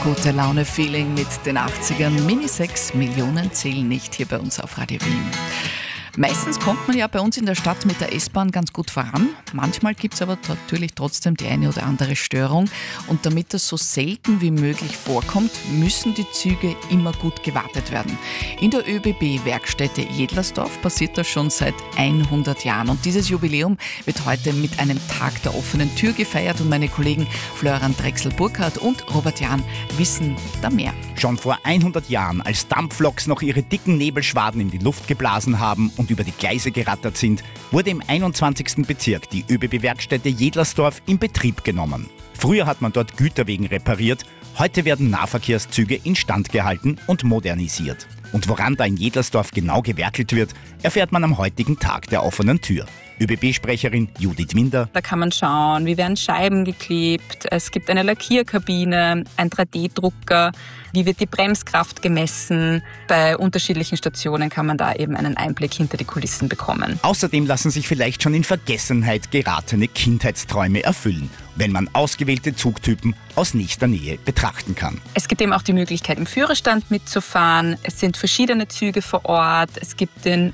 Gute Laune-Feeling mit den 80ern. Mini-6 Millionen zählen nicht hier bei uns auf Radio Wien. Meistens kommt man ja bei uns in der Stadt mit der S-Bahn ganz gut voran. Manchmal gibt es aber natürlich trotzdem die eine oder andere Störung. Und damit das so selten wie möglich vorkommt, müssen die Züge immer gut gewartet werden. In der ÖBB-Werkstätte Jedlersdorf passiert das schon seit 100 Jahren. Und dieses Jubiläum wird heute mit einem Tag der offenen Tür gefeiert. Und meine Kollegen Florian Drechsel-Burkhardt und Robert Jahn wissen da mehr. Schon vor 100 Jahren, als Dampfloks noch ihre dicken Nebelschwaden in die Luft geblasen haben und über die Gleise gerattert sind, wurde im 21. Bezirk die ÖBB-Werkstätte Jedlersdorf in Betrieb genommen. Früher hat man dort Güterwegen repariert, heute werden Nahverkehrszüge instand gehalten und modernisiert. Und woran da in Jedlersdorf genau gewerkelt wird, erfährt man am heutigen Tag der offenen Tür. ÖBB-Sprecherin Judith Minder. Da kann man schauen, wie werden Scheiben geklebt, es gibt eine Lackierkabine, ein 3D-Drucker, wie wird die Bremskraft gemessen. Bei unterschiedlichen Stationen kann man da eben einen Einblick hinter die Kulissen bekommen. Außerdem lassen sich vielleicht schon in Vergessenheit geratene Kindheitsträume erfüllen, wenn man ausgewählte Zugtypen aus nächster Nähe betrachten kann. Es gibt eben auch die Möglichkeit, im Führerstand mitzufahren. Es sind verschiedene Züge vor Ort. Es gibt den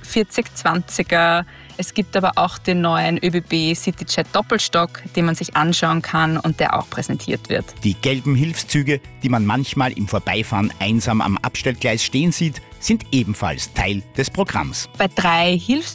4020er. Es gibt aber auch den neuen ÖBB CityJet Doppelstock, den man sich anschauen kann und der auch präsentiert wird. Die gelben Hilfszüge, die man manchmal im Vorbeifahren einsam am Abstellgleis stehen sieht, sind ebenfalls Teil des Programms. Bei 3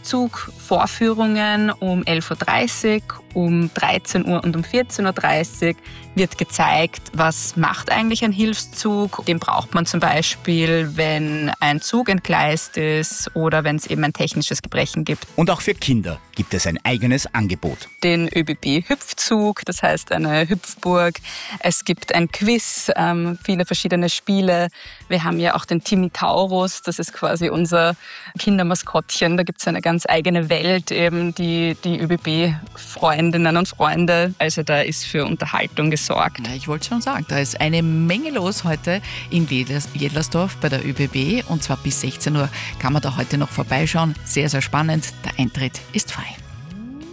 Hilfszugvorführungen um 11.30 Uhr, um 13 Uhr und um 14.30 Uhr wird gezeigt, was macht eigentlich ein Hilfszug. Den braucht man zum Beispiel, wenn ein Zug entgleist ist oder wenn es eben ein technisches Gebrechen gibt. Und auch für Kinder gibt es ein eigenes Angebot. Den ÖBB-Hüpfzug, das heißt eine Hüpfburg. Es gibt ein Quiz, viele verschiedene Spiele. Wir haben ja auch den Timitaurus, das ist quasi unser Kindermaskottchen. Da gibt es eine ganz eigene Welt, eben die ÖBB-Freundinnen und Freunde. Also da ist für Unterhaltung gesorgt. Ja, ich wollte schon sagen, da ist eine Menge los heute in Jedlersdorf bei der ÖBB. Und zwar bis 16 Uhr kann man da heute noch vorbeischauen. Sehr, sehr spannend. Der Eintritt ist frei.